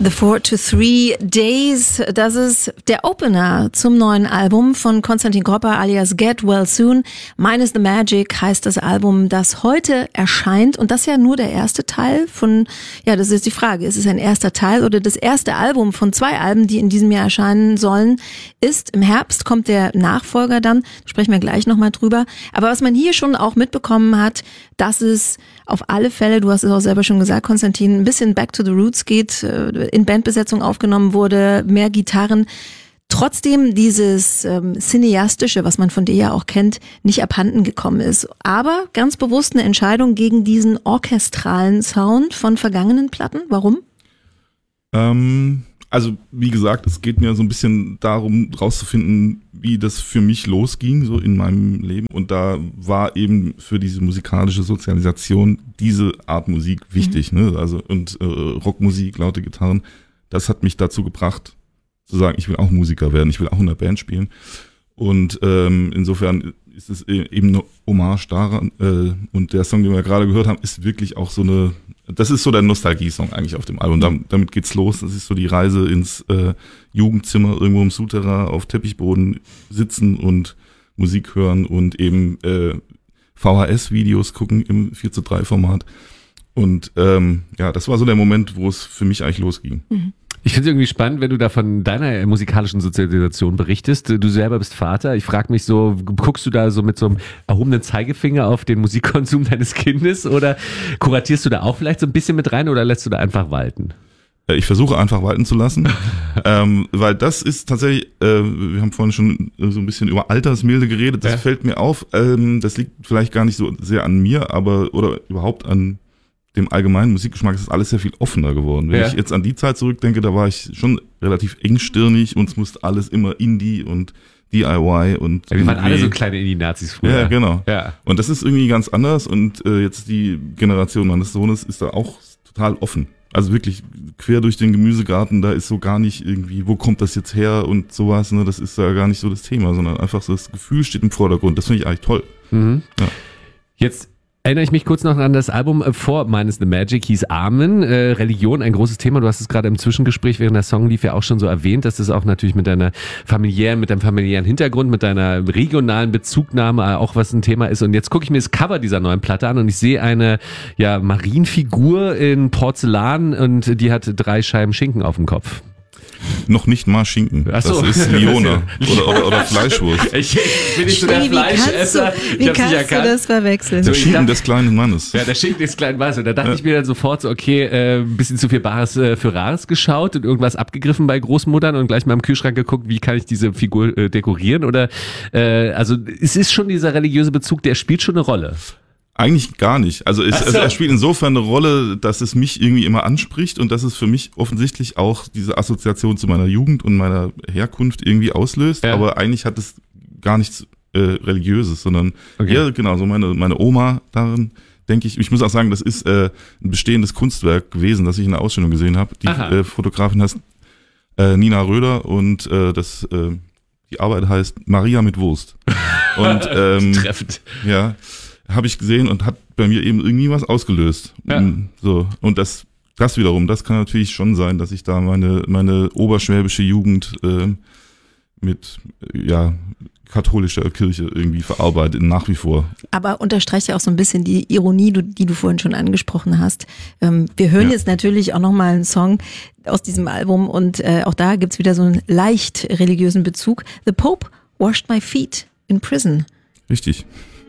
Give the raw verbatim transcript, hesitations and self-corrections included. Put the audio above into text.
The Four to Three Days, das ist der Opener zum neuen Album von Konstantin Gropper alias Get Well Soon. Mine is the Magic heißt das Album, das heute erscheint, und das ist ja nur der erste Teil von, ja, das ist die Frage, ist es ein erster Teil oder das erste Album von zwei Alben, die in diesem Jahr erscheinen sollen, ist im Herbst, kommt der Nachfolger dann, sprechen wir gleich nochmal drüber. Aber was man hier schon auch mitbekommen hat, dass es auf alle Fälle, du hast es auch selber schon gesagt, Konstantin, ein bisschen back to the roots geht, in Bandbesetzung aufgenommen wurde, mehr Gitarren. Trotzdem dieses ähm, Cineastische, was man von dir ja auch kennt, nicht abhanden gekommen ist. Aber ganz bewusst eine Entscheidung gegen diesen orchestralen Sound von vergangenen Platten. Warum? Ähm, also wie gesagt, es geht mir so ein bisschen darum, rauszufinden, wie das für mich losging, so in meinem Leben. Und da war eben für diese musikalische Sozialisation diese Art Musik wichtig, mhm. ne? Also und äh, Rockmusik, laute Gitarren, das hat mich dazu gebracht, zu sagen, ich will auch Musiker werden, ich will auch in einer Band spielen. Und ähm, insofern ist es eben eine Hommage daran. Äh, und der Song, den wir gerade gehört haben, ist wirklich auch so eine, das ist so der Nostalgie-Song eigentlich auf dem Album. Damit, damit geht's los. Das ist so die Reise ins äh, Jugendzimmer, irgendwo im Souterrain auf Teppichboden sitzen und Musik hören und eben äh, V H S-Videos gucken im vier zu drei Format. Und ähm, ja, das war so der Moment, wo es für mich eigentlich losging. Mhm. Ich finde es irgendwie spannend, wenn du da von deiner musikalischen Sozialisation berichtest. Du selber bist Vater. Ich frage mich so, guckst du da so mit so einem erhobenen Zeigefinger auf den Musikkonsum deines Kindes oder kuratierst du da auch vielleicht so ein bisschen mit rein oder lässt du da einfach walten? Ich versuche einfach walten zu lassen, ähm, weil das ist tatsächlich, äh, wir haben vorhin schon so ein bisschen über Altersmilde geredet, das ja. fällt mir auf. Ähm, das liegt vielleicht gar nicht so sehr an mir, aber oder überhaupt an dem allgemeinen Musikgeschmack, ist alles sehr viel offener geworden. Wenn ja. ich jetzt an die Zeit zurückdenke, da war ich schon relativ engstirnig und es musste alles immer Indie und D I Y und ja, wir waren alle so kleine Indie-Nazis früher. Ja, genau. Ja. Und das ist irgendwie ganz anders und äh, jetzt die Generation meines Sohnes ist da auch total offen. Also wirklich quer durch den Gemüsegarten, da ist so gar nicht irgendwie, wo kommt das jetzt her und sowas, ne? Das ist da gar nicht so das Thema, sondern einfach so das Gefühl steht im Vordergrund. Das finde ich eigentlich toll. Mhm. Ja. Jetzt erinnere ich mich kurz noch an das Album vor Mine is the Magic, hieß Amen. Äh, Religion, ein großes Thema. Du hast es gerade im Zwischengespräch, während der Song lief, ja auch schon so erwähnt, dass das auch natürlich mit deiner familiären, mit deinem familiären Hintergrund, mit deiner regionalen Bezugnahme auch was ein Thema ist. Und jetzt gucke ich mir das Cover dieser neuen Platte an und ich sehe eine ja Marienfigur in Porzellan und die hat drei Scheiben Schinken auf dem Kopf. Noch nicht mal Schinken. Ach so. Das ist Liona oder, oder, oder Fleischwurst. Ich, ich bin nicht so der Wie Fleischesser. kannst du, wie kannst du das verwechseln? Der Schinken des kleinen Mannes. Ja, der Schinken des kleinen Mannes. Und da dachte ja. ich mir dann sofort so, okay, äh, ein bisschen zu viel Bares äh, für Rares geschaut und irgendwas abgegriffen bei Großmuttern und gleich mal im Kühlschrank geguckt, wie kann ich diese Figur äh, dekorieren? Oder äh, also es ist schon dieser religiöse Bezug, der spielt schon eine Rolle. Eigentlich gar nicht. Also es, so. es, er spielt insofern eine Rolle, dass es mich irgendwie immer anspricht und dass es für mich offensichtlich auch diese Assoziation zu meiner Jugend und meiner Herkunft irgendwie auslöst. Ja. Aber eigentlich hat es gar nichts äh, Religiöses, sondern okay. ja, genau, so meine, meine Oma darin, denke ich. Ich muss auch sagen, das ist äh, ein bestehendes Kunstwerk gewesen, das ich in der Ausstellung gesehen habe. Die äh, Fotografin heißt äh, Nina Röder und äh, das äh, die Arbeit heißt Maria mit Wurst. Und ähm, treffend. Ja. Habe ich gesehen und hat bei mir eben irgendwie was ausgelöst. Ja. So. Und das, das wiederum, das kann natürlich schon sein, dass ich da meine, meine oberschwäbische Jugend äh, mit ja, katholischer Kirche irgendwie verarbeite, nach wie vor. Aber unterstreicht ja auch so ein bisschen die Ironie, die du vorhin schon angesprochen hast. Wir hören ja. jetzt natürlich auch nochmal einen Song aus diesem Album und äh, auch da gibt's wieder so einen leicht religiösen Bezug. The Pope washed my feet in prison. Richtig.